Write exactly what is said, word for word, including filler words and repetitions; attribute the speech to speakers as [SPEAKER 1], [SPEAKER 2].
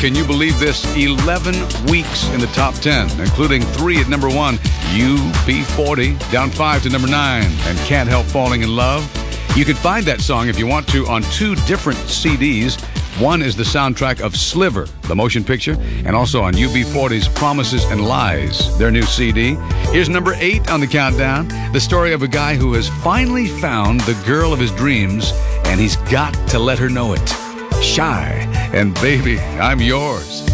[SPEAKER 1] can you believe this? eleven weeks in the top ten, including three at number one, U B forty, down five to number nine, and Can't Help Falling in Love. You can find that song if you want to on two different C Ds. One is the soundtrack of Sliver, the motion picture, and also on U B forty's Promises and Lies, their new C D. Here's number eight on the countdown, the story of a guy who has finally found the girl of his dreams, and he's got to let her know it. Shy and Baby, I'm Yours.